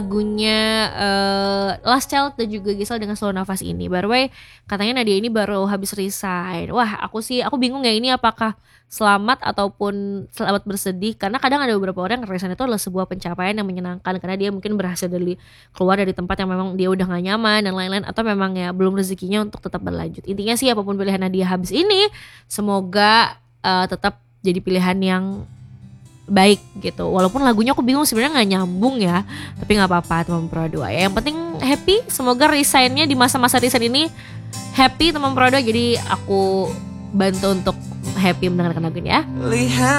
lagunya Last Child dan juga Gisel dengan Slow Nafas ini. By the way, katanya Nadia ini baru habis resign. Wah, aku bingung ya, ini apakah selamat ataupun selamat bersedih, karena kadang ada beberapa orang yang resign itu adalah sebuah pencapaian yang menyenangkan karena dia mungkin berhasil keluar dari tempat yang memang dia udah gak nyaman dan lain-lain, atau memang ya belum rezekinya untuk tetap berlanjut. Intinya sih apapun pilihan Nadia habis ini, semoga tetap jadi pilihan yang baik gitu. Walaupun lagunya aku bingung sebenarnya nggak nyambung ya, tapi nggak apa-apa teman Pro 2 ya. Yang penting happy. Semoga resignnya di masa-masa resign ini happy teman Pro 2. Jadi aku bantu untuk happy mendengarkan lagu ini ya. Lihat